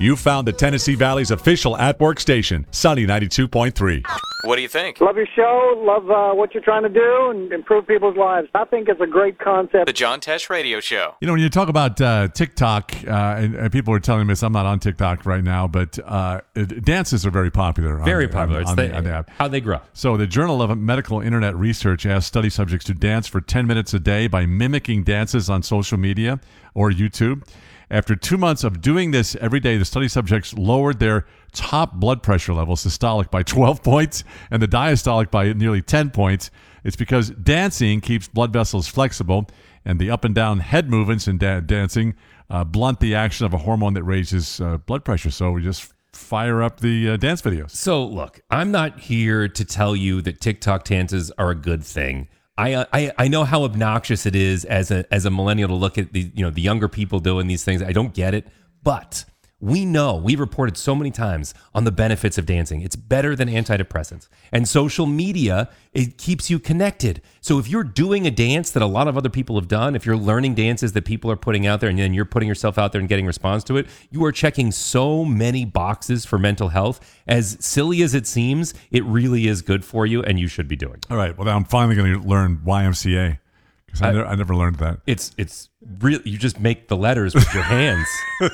You found the Tennessee Valley's official at-work station, Sunny 92.3. What do you think? Love your show. Love what you're trying to do and improve people's lives. I think it's a great concept. The John Tesh Radio Show. You know, when you talk about TikTok, and people are telling me this, I'm not on TikTok right now, but dances are very popular. Very popular. On the app. How they grow. So the Journal of Medical Internet Research asked study subjects to dance for 10 minutes a day by mimicking dances on social media or YouTube. After 2 months of doing this every day, the study subjects lowered their top blood pressure level, systolic, by 12 points and the diastolic by nearly 10 points. It's because dancing keeps blood vessels flexible, and the up and down head movements in dancing blunt the action of a hormone that raises blood pressure. So we just fire up the dance videos. So look, I'm not here to tell you that TikTok dances are a good thing. I know how obnoxious it is as a millennial to look at the younger people doing these things. I don't get it, but we've reported so many times on the benefits of dancing. It's better than antidepressants. And social media, it keeps you connected. So if you're doing a dance that a lot of other people have done, if you're learning dances that people are putting out there and then you're putting yourself out there and getting response to it, you are checking so many boxes for mental health. As silly as it seems, it really is good for you and you should be doing it. All right. Well, now I'm finally going to learn YMCA. I never learned that. It's really, you just make the letters with your hands.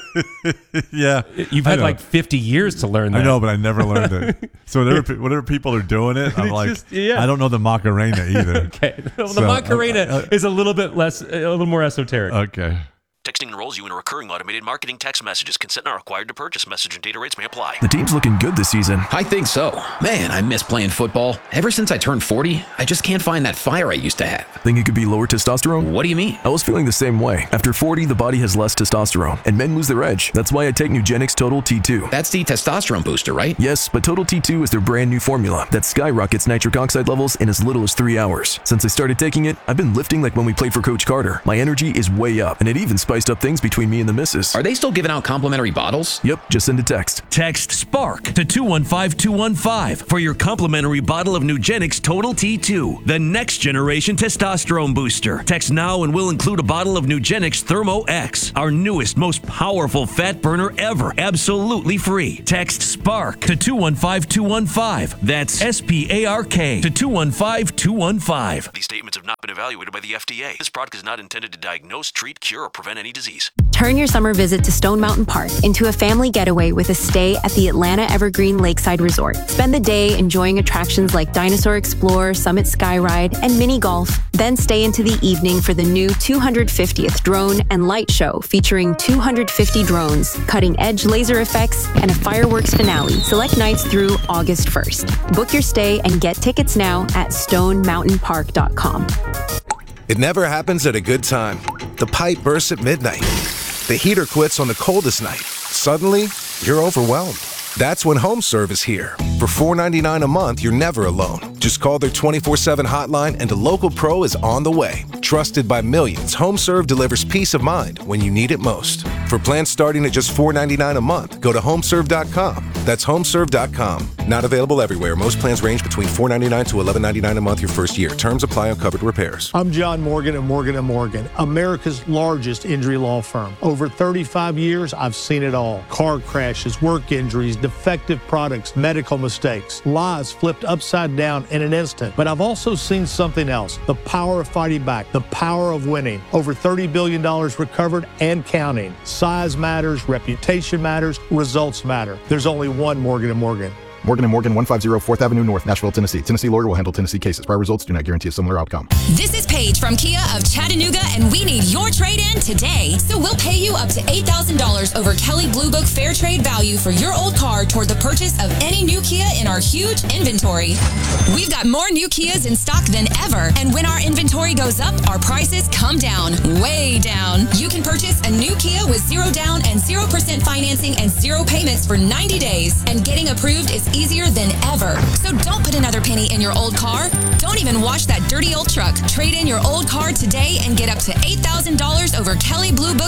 Yeah. You've had like 50 years to learn that. I know, but I never learned it. So whenever people are doing it, I'm like, I don't know the Macarena either. Okay. Well, the Macarena is a little more esoteric. Okay. Texting enrolls you in a recurring automated marketing text messages. Consent not required to purchase. Message and data rates may apply. The team's looking good this season. I think so. Man, I miss playing football. Ever since I turned 40, I just can't find that fire I used to have. Think it could be lower testosterone? What do you mean? I was feeling the same way. After 40, the body has less testosterone, and men lose their edge. That's why I take Nugenix Total T2. That's the testosterone booster, right? Yes, but Total T2 is their brand new formula that skyrockets nitric oxide levels in as little as 3 hours. Since I started taking it, I've been lifting like when we played for Coach Carter. My energy is way up, and it even spiced up things between me and the missus. Are they still giving out complimentary bottles? Yep, just send a text. Text SPARK to 215-215 for your complimentary bottle of Nugenix Total T2, the next generation testosterone booster. Text now and we'll include a bottle of Nugenix Thermo X, our newest, most powerful fat burner ever, absolutely free. Text SPARK to 215-215. That's SPARK to 215-215. These statements have not been evaluated by the FDA. This product is not intended to diagnose, treat, cure, or prevent any disease. Turn your summer visit to Stone Mountain Park into a family getaway with a stay at the Atlanta Evergreen Lakeside Resort. Spend the day enjoying attractions like Dinosaur Explorer, Summit Skyride, and mini golf. Then stay into the evening for the new 250th Drone and Light Show featuring 250 drones, cutting-edge laser effects, and a fireworks finale. Select nights through August 1st. Book your stay and get tickets now at stonemountainpark.com. It never happens at a good time. The pipe bursts at midnight. The heater quits on the coldest night. Suddenly, you're overwhelmed. That's when HomeServe is here. For $4.99 a month, you're never alone. Just call their 24/7 hotline and a local pro is on the way. Trusted by millions, HomeServe delivers peace of mind when you need it most. For plans starting at just $4.99 a month, go to homeserve.com. That's homeserve.com. Not available everywhere. Most plans range between $4.99 to $11.99 a month your first year. Terms apply on covered repairs. I'm John Morgan of Morgan & Morgan, America's largest injury law firm. Over 35 years, I've seen it all. Car crashes, work injuries, defective products, medical mistakes, lives flipped upside down in an instant. But I've also seen something else, the power of fighting back, the power of winning. Over $30 billion recovered and counting. Size matters, reputation matters, results matter. There's only one Morgan & Morgan. Morgan & Morgan, 150 4th Avenue North, Nashville, Tennessee. Tennessee lawyer will handle Tennessee cases. Prior results do not guarantee a similar outcome. This is Paige from Kia of Chattanooga, and we need your trade-in today. So we'll pay you up to $8,000 over Kelley Blue Book Fair Trade value for your old car toward the purchase of any new Kia in our huge inventory. We've got more new Kias in stock than ever, and when our inventory goes up, our prices come down, way down. You can purchase a new Kia with 0 down and 0% financing and 0 payments for 90 days, and getting approved is easier than ever. So don't put another penny in your old car. Don't even wash that dirty old truck. Trade in your old car today and get up to $8,000 over Kelley Blue Book